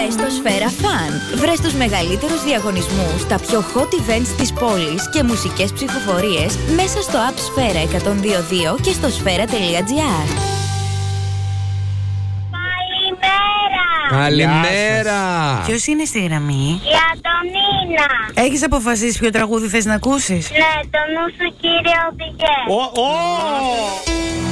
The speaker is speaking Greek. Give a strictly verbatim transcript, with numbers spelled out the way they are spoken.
Μπες στο Σφαίρα Fun. Βρες τους μεγαλύτερους διαγωνισμούς, τα πιο hot events της πόλης και μουσικές ψηφοφορίες μέσα στο app Σφαίρα εκατόν δύο κόμμα δύο και στο σφαίρα τελεία τζι άρ. Καλημέρα! Ποιος είναι στη γραμμή? Η Αντωνίνα. Έχεις αποφασίσει ποιο τραγούδι θες να ακούσεις? Ναι, το νου σου κύριε οδηγέ. Ω, ω!